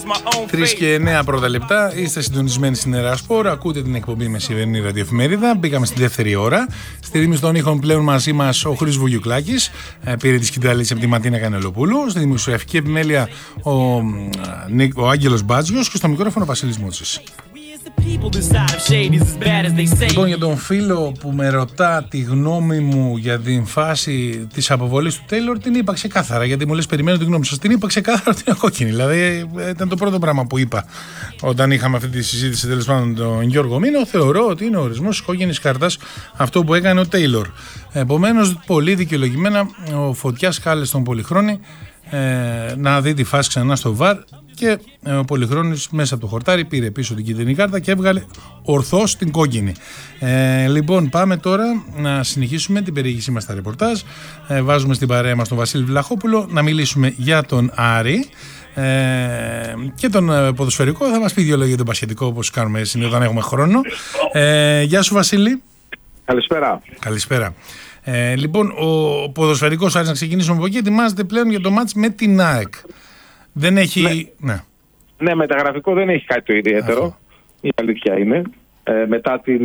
3 και 9 πρώτα λεπτά, είστε συντονισμένοι στην Ερασπορ, ακούτε την εκπομπή Μεσημερινή Ραδιοεφημερίδα. Μπήκαμε στη δεύτερη ώρα. Στη ρύθμιση των ήχων πλέον μαζί μας ο Χρήστος Βουγιουκλάκης, πήρε τη σκητάλη από τη Ματίνα Κανελοπούλου. Στη δημοσιογραφική επιμέλεια ο Άγγελος Μπάτζιος και στο μικρόφωνο ο Βασίλης Μούτσης. Λοιπόν, για τον φίλο που με ρωτά τη γνώμη μου για την φάση της αποβολής του Τέιλορ, την είπα ξεκάθαρα. Γιατί μου λες περιμένω τη γνώμη σας. Την είπα ξεκάθαρα ότι είναι κόκκινη. Δηλαδή, ήταν το πρώτο πράγμα που είπα όταν είχαμε αυτή τη συζήτηση τέλος πάντων τον Γιώργο Μήνο. Θεωρώ ότι είναι ο ορισμός της κόκκινης κάρτας αυτό που έκανε ο Τέιλορ. Επομένως, πολύ δικαιολογημένα ο Φωτιάς κάλεσε τον Πολυχρόνη να δει τη φάση ξανά στο VAR. Και ο Πολυχρόνης μέσα από το χορτάρι πήρε πίσω την κίτρινη κάρτα και έβγαλε ορθώς την κόκκινη. Λοιπόν, πάμε τώρα να συνεχίσουμε την περιήγησή μας στα ρεπορτάζ. Βάζουμε στην παρέα μας τον Βασίλη Βλαχόπουλο να μιλήσουμε για τον Άρη και τον ποδοσφαιρικό. Θα μας πει δύο λόγια για τον πασχετικό, όπως κάνουμε συνήθως όταν έχουμε χρόνο. Γεια σου, Βασίλη. Καλησπέρα. Καλησπέρα. Λοιπόν, ο ποδοσφαιρικός Άρης, να ξεκινήσουμε από εκεί, ετοιμάζεται πλέον για το μάτς με την ΑΕΚ. Δεν έχει. Ναι, μεταγραφικό δεν έχει κάτι το ιδιαίτερο. Αυτό. Η αλήθεια είναι. Μετά την.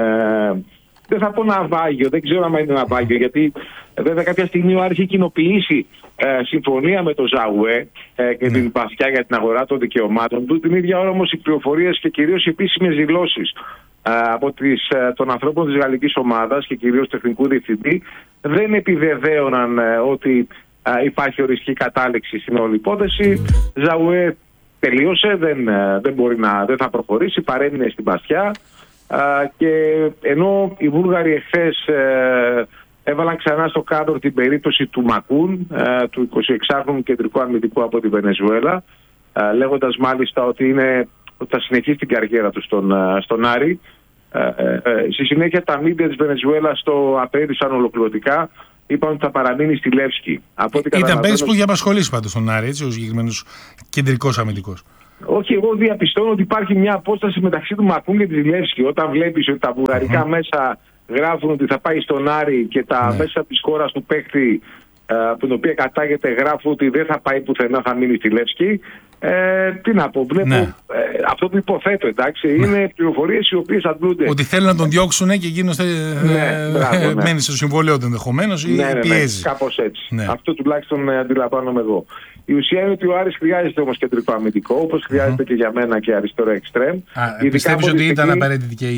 Δεν θα πω ναυάγιο, δεν ξέρω αν είναι ναυάγιο, γιατί βέβαια κάποια στιγμή ο Άρης έχει κοινοποιήσει συμφωνία με τον Ζαουέ και την Πασιά για την αγορά των δικαιωμάτων του. Την ίδια ώρα όμως οι πληροφορίες και κυρίως οι επίσημες δηλώσεις από των ανθρώπων της γαλλικής ομάδας και κυρίως τεχνικού διευθυντή δεν επιβεβαίωναν ότι υπάρχει οριστική κατάληξη στην όλη υπόθεση. Ζαουέ τελείωσε, δεν θα προχωρήσει, παρέμεινε στην Πασιά. Και ενώ οι Βούλγαροι εχθές έβαλαν ξανά στο κάδρο την περίπτωση του Μακούν, του 26χρονου κεντρικού αμυντικού από τη Βενεζουέλα, λέγοντας μάλιστα ότι θα συνεχίσει την καριέρα του στον Άρη. Στη συνέχεια τα μίντια της Βενεζουέλας το απέδισαν ολοκληρωτικά. Είπαν ότι θα παραμείνει στη Λεύσκη. Ήταν πέρυσι που είχε απασχολήσει πάντως τον Άρη, έτσι, ο συγκεκριμένος κεντρικός αμυντικός. Όχι, εγώ διαπιστώνω ότι υπάρχει μια απόσταση μεταξύ του Μακούν και της Λεύσκη. Όταν βλέπεις ότι τα βουλγαρικά μέσα γράφουν ότι θα πάει στον Άρη και τα μέσα της χώρας του παίκτη, από την οποία κατάγεται, γράφουν ότι δεν θα πάει πουθενά, θα μείνει στη Λεύσκη. Τι να πω, βλέπω αυτό που υποθέτω, εντάξει, είναι πληροφορίες οι οποίες αντλούνται. Ότι θέλουν να τον διώξουν και εκείνος μένει στο συμβόλαιο του ενδεχομένως ή πιέζει. Κάπως έτσι. Αυτό τουλάχιστον αντιλαμβάνομαι εγώ. Η ουσία είναι ότι ο Άρης χρειάζεται όμως κεντρικό αμυντικό, όπως χρειάζεται και για μένα και αριστερό εξτρέμ. Πιστεύεις ότι ήταν απαραίτητη και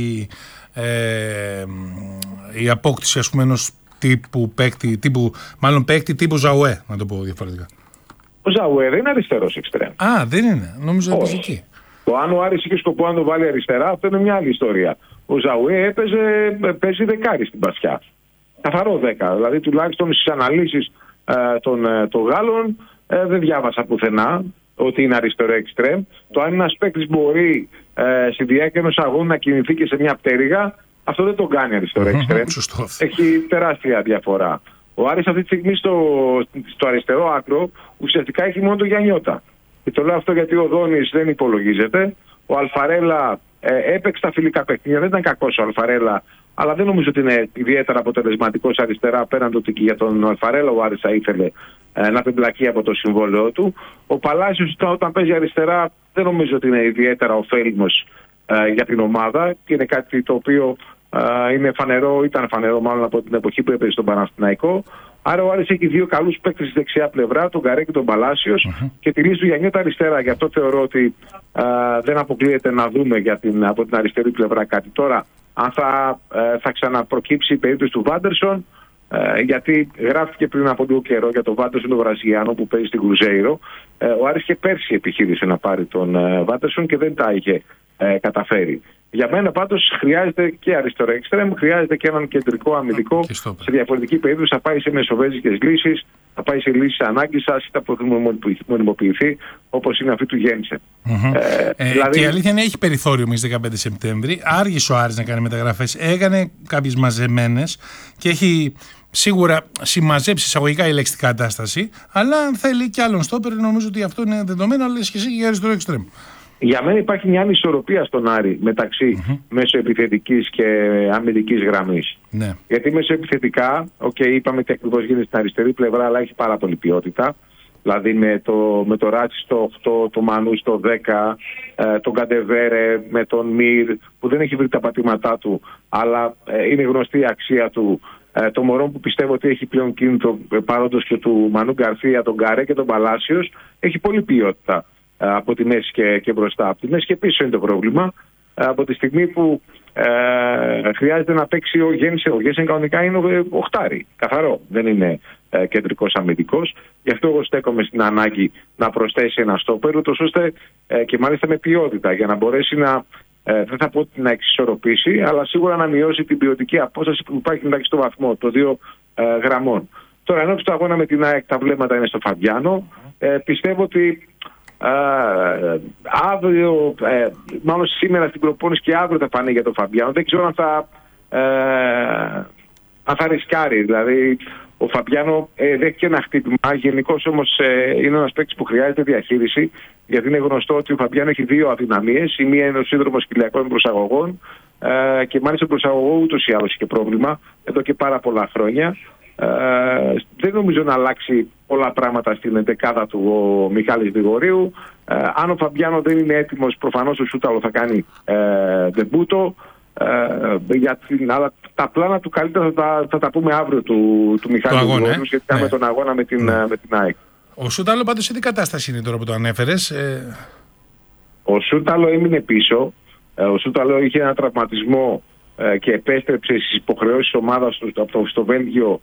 η απόκτηση, ας πούμε, ενός παίκτη τύπου Ζαουέ, να το πω διαφορετικά? Ο Ζαουέ δεν είναι αριστερός εξτρέμ. Δεν είναι. Νόμιζα ότι εκεί. Αν ο Άρης είχε σκοπό να το βάλει αριστερά, αυτό είναι μια άλλη ιστορία. Ο Ζαουέ παίζει δεκάρι στην Πασιά. Καθαρό 10. Δηλαδή, τουλάχιστον στις αναλύσεις των Γάλλων δεν διάβασα πουθενά ότι είναι αριστερό εξτρέμ. Το αν ένας παίκτης μπορεί στη διάρκεια ενός αγώνα να κινηθεί και σε μια πτέρυγα, αυτό δεν το κάνει αριστερό εξτρέμ. Έχει τεράστια διαφορά. Ο Άρης αυτή τη στιγμή στο αριστερό άκρο ουσιαστικά έχει μόνο τον Γιαννιώτα. Και το λέω αυτό γιατί ο Δόνης δεν υπολογίζεται. Ο Αλφαρέλα έπαιξε τα φιλικά παιχνίδια, δεν ήταν κακός ο Αλφαρέλα, αλλά δεν νομίζω ότι είναι ιδιαίτερα αποτελεσματικός αριστερά, πέραν το ότι και για τον Αλφαρέλα ο Άρης θα ήθελε να πεμπλακεί από το συμβόλαιό του. Ο Παλάσιος όταν παίζει αριστερά δεν νομίζω ότι είναι ιδιαίτερα ωφέλιμος για την ομάδα και είναι κάτι το οποίο ήταν φανερό μάλλον από την εποχή που έπαιζε στον Παναθηναϊκό. Άρα ο Άρης έχει δύο καλούς παίκτες στη δεξιά πλευρά, τον Καρέ και τον Παλάσιος, και τη λύση του Γιαννιώτα αριστερά. Γι' αυτό θεωρώ ότι δεν αποκλείεται να δούμε από την αριστερή πλευρά κάτι. Τώρα, αν θα ξαναπροκύψει η περίπτωση του Βάντερσον, γιατί γράφτηκε πριν από λίγο καιρό για τον Βάντερσον τον Βραζιλιάνο που παίζει στην Κρουζέιρο. Ο Άρης και πέρσι επιχείρησε να πάρει τον Βάντερσον και δεν τα είχε καταφέρει. Για μένα πάντως χρειάζεται και αριστερό εξτρέμ, χρειάζεται και έναν κεντρικό αμυντικό. Σε διαφορετική περίπτωση θα πάει σε μεσοβέζικες λύσεις, θα πάει σε λύσεις ανάγκης, άσχετα που έχουν μονιμοποιηθεί, όπως είναι αυτή του Γέννησε. Και η αλήθεια είναι έχει περιθώριο μέχρι 15 Σεπτέμβρη. Άργησε ο Άρης να κάνει μεταγραφές, έκανε κάποιες μαζεμένες και έχει σίγουρα συμμαζέψει εισαγωγικά η λέξη κατάσταση. Αλλά αν θέλει κι άλλον στόπερ, νομίζω ότι αυτό είναι δεδομένο, αλλά και εσύ για αριστερό εξτρέμ. Για μένα υπάρχει μια ανισορροπία στον Άρη μεταξύ μεσοεπιθετικής και αμυντικής γραμμής. Ναι. Γιατί μεσοεπιθετικά, είπαμε τι ακριβώς γίνεται στην αριστερή πλευρά, αλλά έχει πάρα πολύ ποιότητα. Δηλαδή με το Ράτσι στο 8, το Μανού στο 10, τον Καντεβέρε με τον Μυρ που δεν έχει βρει τα πατήματά του, αλλά είναι γνωστή η αξία του. Το Μωρόν που πιστεύω ότι έχει πλέον κίνητο παρόντος και του Μανού Γκαρσία, τον Γκαρέ και τον Παλάσιος, έχει πολλή ποιότητα από τη μέση και μπροστά. Από τη μέση και πίσω είναι το πρόβλημα. Από τη στιγμή που χρειάζεται να παίξει ο Γένσεν κανονικά είναι οχτάρι, καθαρό, δεν είναι κεντρικός αμυντικός. Γι' αυτό εγώ στέκομαι στην ανάγκη να προσθέσει ένα στόπερ, ούτως ώστε και μάλιστα με ποιότητα, για να μπορέσει να, δεν θα πω να εξισορροπήσει, αλλά σίγουρα να μειώσει την ποιοτική απόσταση που υπάρχει μεταξύ στο βαθμό των 2 γραμμών. Τώρα, ενώ στο αγώνα με την ΑΕΚ τα βλέμματα είναι στο Φαμπιάνο, πιστεύω ότι αύριο, μάλλον σήμερα στην προπόνηση και αύριο θα φανεί για τον Φαμπιάνο. Δεν ξέρω αν θα ρισκάρει. Δηλαδή, ο Φαμπιάνο δέχτηκε ένα χτύπημα. Γενικώς όμως είναι ένας παίκτης που χρειάζεται διαχείριση, γιατί είναι γνωστό ότι ο Φαμπιάνο έχει 2 αδυναμίες. Η μία είναι ο σύνδρομος κοιλιακών προσαγωγών και μάλιστα ο προσαγωγό ούτως ή άλλως είχε πρόβλημα εδώ και πάρα πολλά χρόνια. Δεν νομίζω να αλλάξει πολλά πράγματα στην εντεκάδα του ο Μιχάλης Γρηγορίου. Αν ο Φαμπιάνο δεν είναι έτοιμος, προφανώς ο Σούταλο θα κάνει ντεμπούτο. Αλλά τα πλάνα του καλύτερα θα τα πούμε αύριο του Μιχάλη Γρηγορίου σχετικά με τον αγώνα με την ΑΕΚ. Ο Σούταλο πάντως σε τι κατάσταση είναι τώρα που το ανέφερες? Ο Σούταλο έμεινε πίσω. Ο Σούταλο είχε ένα τραυματισμό και επέστρεψε στις υποχρεώσεις της ομάδας του στο Βέλγιο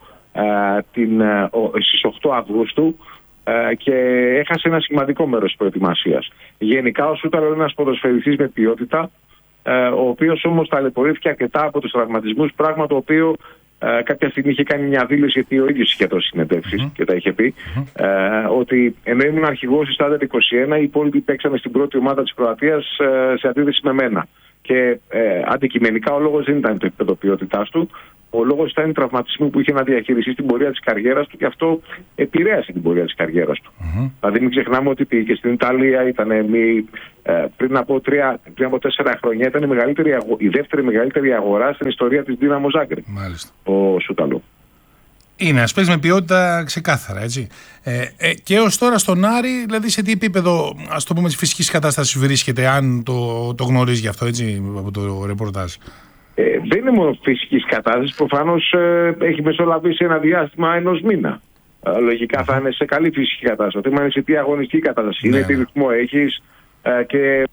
στις 8 Αυγούστου και έχασε ένα σημαντικό μέρος της προετοιμασίας. Γενικά ο Σούταλο είναι ένας ποδοσφαιριστής με ποιότητα, ο οποίος όμως ταλαιπωρήθηκε αρκετά από τους τραυματισμούς, πράγμα το οποίο κάποια στιγμή είχε κάνει μια δήλωση, γιατί ο ίδιος είχε δώσει συνεντεύξεις και τα είχε πει, ότι ενώ ήμουν αρχηγός της Στάντερ 21, οι υπόλοιποι παίξαμε στην πρώτη ομάδα της Κροατίας σε αντίθεση με μένα. Και αντικειμενικά ο λόγος δεν ήταν το επίπεδο ποιότητάς του. Ο λόγος ήταν οι τραυματισμοί που είχε να διαχειριστεί στην πορεία της καριέρας του και αυτό επηρέασε την πορεία της καριέρας του. Δηλαδή, μην ξεχνάμε ότι πήγε στην Ιταλία, ήταν πριν από 4 χρόνια, ήταν η δεύτερη μεγαλύτερη αγορά στην ιστορία της Δύναμο Ζάγκρεπ. Ο Σούταλο. Είναι ένας παίκτης με ποιότητα ξεκάθαρα, έτσι. Και ως τώρα στον Άρη, δηλαδή σε τι επίπεδο, ας το πούμε, της φυσικής κατάστασης βρίσκεται, αν το γνωρίζει γι' αυτό, έτσι, από το ρεπορτάζ? Δεν είναι μόνο φυσικής κατάστασης, προφανώς έχει μεσολαβήσει ένα διάστημα 1 μήνα. Λογικά θα είναι σε καλή φυσική κατάσταση. Το θέμα είναι σε τι αγωνιστική κατάσταση είναι, τι ρυθμό έχεις και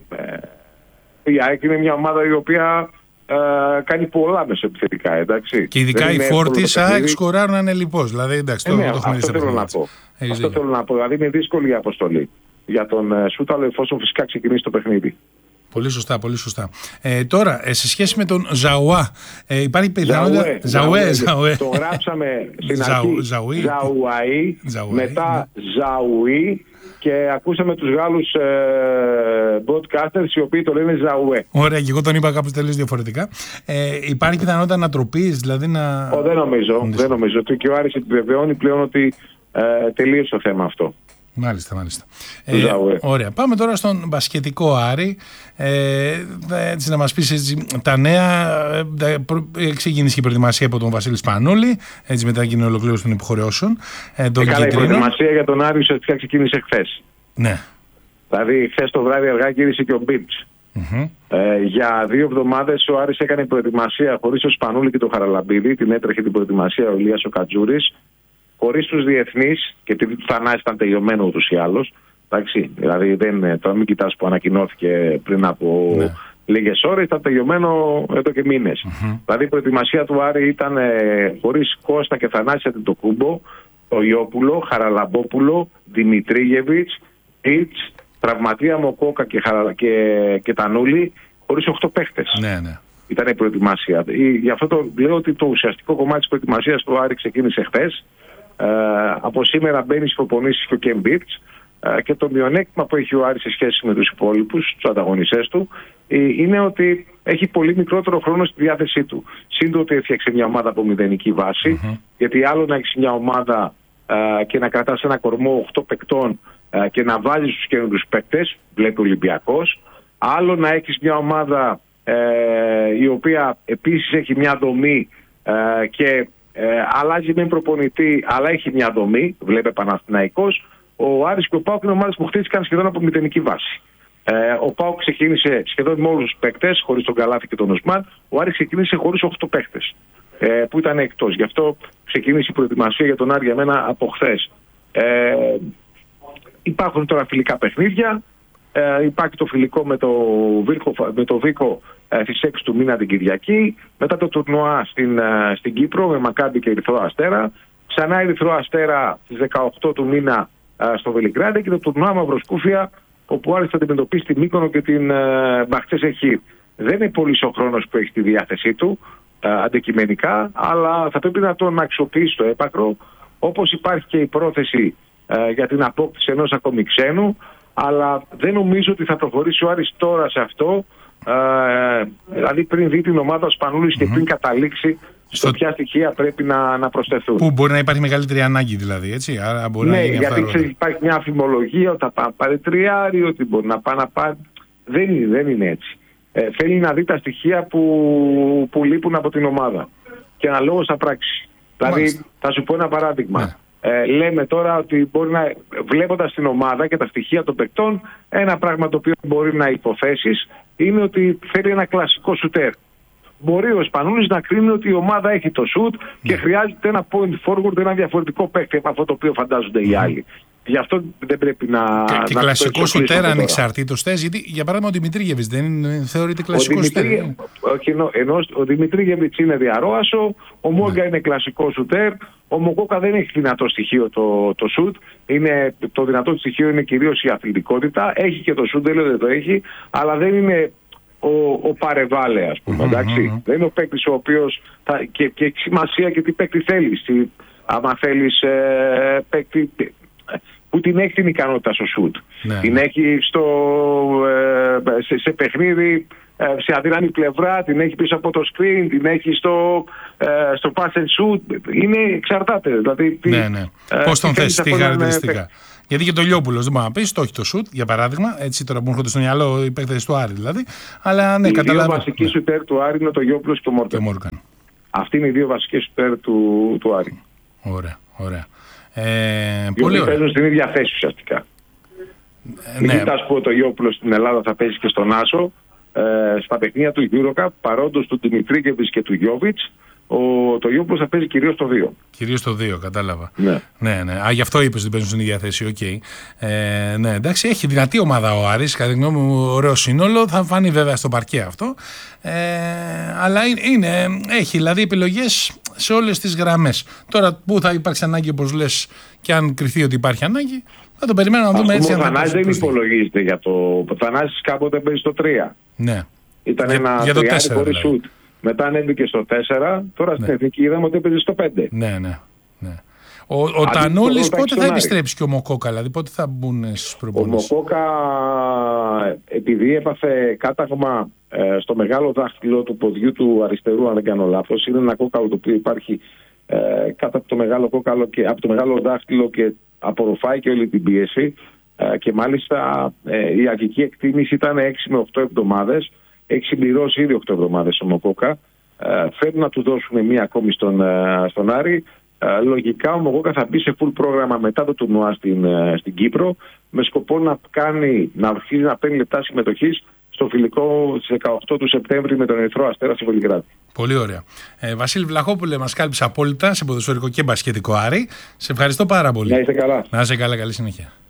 η ΑΕΚ είναι μια ομάδα η οποία κάνει πολλά μεσοεπιθετικά, εντάξει. Και ειδικά οι φόρτις ΑΕΚ σκοράρουν ανελιπώς. Δηλαδή, εντάξει, αυτό θέλω να πω. Αυτό θέλω να πω. Δηλαδή είναι δύσκολη η αποστολή για τον Σούταλο, εφόσον φυσικά ξεκινήσει το παιχνίδι. Πολύ σωστά, πολύ σωστά. Τώρα, σε σχέση με τον Ζαουά, υπάρχει πιθανότητα. Ζαουέ. Το γράψαμε στην αρχή Ζαουαή, μετά Ζαουί και ακούσαμε τους Γάλλους broadcasters οι οποίοι το λένε Ζαουέ. Ωραία, και εγώ τον είπα κάπως τελείως διαφορετικά. Υπάρχει πιθανότητα ανατροπής, δηλαδή να. Δεν νομίζω. Ότι και ο Άρης επιβεβαιώνει πλέον ότι τελείωσε το θέμα αυτό. Μάλιστα. Ωραία. Πάμε τώρα στον μπασκετικό Άρη. Έτσι, να μας πεις έτσι, τα νέα. Ξεκίνησε και η προετοιμασία από τον Βασίλη Σπανούλη, έτσι, μετά την ολοκλήρωση των υποχρεώσεων. Η προετοιμασία για τον Άρη ουσιαστικά ξεκίνησε χθες. Ναι. Δηλαδή, χθες το βράδυ αργά γύρισε και ο Μπίμπς. Για 2 εβδομάδες ο Άρης έκανε προετοιμασία χωρίς τον Σπανούλη και τον Χαραλαμπίδη. Την έτρεχε την προετοιμασία ο Ηλίας ο Κατζούρης. Χωρίς τους διεθνείς, και επειδή του Θανάση ήταν τελειωμένο ούτως ή άλλως. Εντάξει, δηλαδή το μην κοιτάς που ανακοινώθηκε πριν από λίγες ώρες, ήταν τελειωμένο εδώ και μήνες. Δηλαδή η προετοιμασία του Άρη ήταν χωρίς Κώστα και Θανάση Αντιτοκούμπο, το Ιόπουλο, Χαραλαμπόπουλο, Δημητρίγεβιτς, Ιτς, τραυματία Μοκόκα και Τανούλη, χωρίς 8 παίχτες. Ναι. Ήταν η προετοιμασία. Γι' αυτό το λέω ότι το ουσιαστικό κομμάτι της προετοιμασίας του Άρη ξεκίνησε χθες. Από σήμερα μπαίνει στις προπονήσεις και ο Κέμπιτς και το μειονέκτημα που έχει ο Άρης σε σχέση με τους υπόλοιπους, τους ανταγωνιστές του, είναι ότι έχει πολύ μικρότερο χρόνο στη διάθεσή του. Σύντομα ότι έφτιαξε μια ομάδα από μηδενική βάση, γιατί άλλο να έχεις μια ομάδα και να κρατάς ένα κορμό 8 παικτών και να βάζεις τους καινούριους παίκτες, βλέπει ο Ολυμπιακός, άλλο να έχεις μια ομάδα η οποία επίσης έχει μια δομή και αλλάζει με προπονητή, αλλά έχει μια δομή, βλέπει Παναθηναϊκός, ο Άρης και ο ΠΑΟΚ είναι ομάδες που χτίστηκαν σχεδόν από μηδενική βάση. Ο ΠΑΟΚ ξεκίνησε σχεδόν με όλους τους παίκτες, χωρίς τον Καλάθι και τον Οσμάν. Ο Άρης ξεκίνησε χωρίς 8 παίκτες που ήταν εκτός. Γι' αυτό ξεκίνησε η προετοιμασία για τον Άρη για μένα από χθες. Υπάρχουν τώρα φιλικά παιχνίδια. Υπάρχει το φιλικό με το Βίκο στις 6 του μήνα την Κυριακή. Μετά το τουρνουά στην Κύπρο με Μακάμπι και Ερυθρό Αστέρα. Ξανά Ερυθρό Αστέρα στις 18 του μήνα στο Βελιγράδι και το τουρνουά Μαυροσκούφια, όπου ο Άρης θα αντιμετωπίσει την Μύκονο και την Μπαχτσέσεχη. Δεν είναι πολύ ο χρόνος που έχει στη διάθεσή του αντικειμενικά, αλλά θα πρέπει να τον αξιοποιήσει το έπακρο, όπως υπάρχει και η πρόθεση για την απόκτηση ενός ακόμη ξένου, αλλά δεν νομίζω ότι θα προχωρήσει ο Άρης τώρα σε αυτό, δηλαδή πριν δει την ομάδα ο Σπανούλης και πριν καταλήξει στο ποια στοιχεία πρέπει να προσθεθούν. Πού μπορεί να υπάρχει μεγαλύτερη ανάγκη δηλαδή, έτσι. Άρα μπορεί ναι, γιατί υπάρχει μια αφημολογία ότι θα πάρει τριάρι, ότι μπορεί να πάρει. Δεν είναι έτσι. Θέλει να δει τα στοιχεία που λείπουν από την ομάδα και αναλόγως θα πράξει. Δηλαδή, θα σου πω ένα παράδειγμα. Ναι. Λέμε τώρα ότι μπορεί να, βλέποντας την ομάδα και τα στοιχεία των παικτών, ένα πράγμα το οποίο μπορεί να υποθέσεις είναι ότι θέλει ένα κλασικό σουτέρ. Μπορεί ο Σπανούλης να κρίνει ότι η ομάδα έχει το σουτ και χρειάζεται ένα point forward, ένα διαφορετικό παίκτη από αυτό το οποίο φαντάζονται οι άλλοι. Γι' αυτό δεν πρέπει να. Και κλασικό σουτέρ ανεξαρτήτως θες, γιατί για παράδειγμα ο Δημητρίγεβιτς δεν θεωρείται κλασικό σουτέρ. Ενώ ο Δημητρίγεβιτς είναι διαρροάσο, ο Μόγκα είναι κλασικό σουτέρ, ο Μοκόκα δεν έχει δυνατό στοιχείο το σουτ. Το δυνατό στοιχείο είναι κυρίως η αθλητικότητα. Έχει και το σουτ, δεν λέω δεν το έχει, αλλά δεν είναι ο παρεβάλε, ας πούμε. Δεν είναι ο παίκτης ο οποίος. Και έχει σημασία και τι παίκτη θέλεις. Άμα θέλεις παίκτη που την έχει την ικανότητα στο σουτ. Ναι. Την έχει σε παιχνίδι, σε αδύναμη πλευρά, την έχει πίσω από το screen, την έχει στο pass and shoot. Εξαρτάται. Δηλαδή, ναι. Πώς τον θες, τι χαρακτηριστικά. Γιατί και το Λιόπουλος δεν μπορεί να πει, το έχει το σουτ, για παράδειγμα. Έτσι τώρα μου έρχονται στο μυαλό οι παίκτες του Άρη δηλαδή. Αλλά ναι, καταλαβαίνω. Οι δύο βασικοί σουτέρ του Άρη είναι το Λιόπουλος και ο Μόρκαν. Αυτοί είναι οι δύο βασικοί σουτέρ του Άρη. Ωραία. Πολύ παίζουν στην ίδια θέση ουσιαστικά. Ναι. Μην τα πω το Γιώπουλος στην Ελλάδα θα παίζει και στον Άσο. Στα παιχνίδια του EuroCup, παρόντος του Δημητρίγεβιτς και του Γιώβιτς, το Γιώπουλος θα παίζει κυρίως το 2. Κυρίως το 2, κατάλαβα. Ναι. Γι' αυτό είπες ότι παίζουν στην ίδια θέση. Okay. Ναι, εντάξει, έχει δυνατή ομάδα ο Άρης. Κατά τη γνώμη μου, ωραίο σύνολο. Θα φανεί βέβαια στο παρκέ αυτό. Αλλά έχει δηλαδή επιλογές σε όλες τις γραμμές. Τώρα που θα υπάρξει ανάγκη, όπως λες, και αν κριθεί ότι υπάρχει ανάγκη, θα το περιμένουμε να δούμε έτσι. Ο Θανάσης δεν υπολογίζεται για το. Ο Θανάσης κάποτε παίζει στο 3. Ναι. Ήταν ένα τριάρι χωρίς σουτ. Μετά ανέβηκε στο 4. Τώρα στην εθνική είδαμε ότι έπαιζε στο 5. Ναι. Ο Τανούλης πότε θα επιστρέψει και ο Μοκόκα, δηλαδή πότε θα μπουν στις προπονήσεις? Ο Μοκόκα, επειδή έπαθε κάταγμα στο μεγάλο δάχτυλο του ποδιού του αριστερού, αν δεν κάνω λάθος, είναι ένα κόκαλο το οποίο υπάρχει κάτω από το μεγάλο κόκαλο και από το μεγάλο δάχτυλο και απορροφάει και όλη την πίεση. Και μάλιστα η αρχική εκτίμηση ήταν 6 με 8 εβδομάδες. Έχει συμπληρώσει ήδη 8 εβδομάδες ο Μοκόκα. Θέλουν να του δώσουν μία ακόμη στον Άρη. Λογικά ο Μοκόκα θα μπει σε full πρόγραμμα μετά το τουρνουά στην Κύπρο, με σκοπό να αρχίσει να παίρνει λεπτά συμμετοχής στο φιλικό στις 18 του Σεπτέμβρη με τον Ερυθρό Αστέρα στο Βελιγράδι. Πολύ ωραία. Βασίλη Βλαχόπουλε, μας κάλυψε απόλυτα σε ποδοσφαιρικό και μπασκετικό Άρη. Σε ευχαριστώ πάρα πολύ. Να είστε καλά. Να είστε καλά, καλή συνέχεια.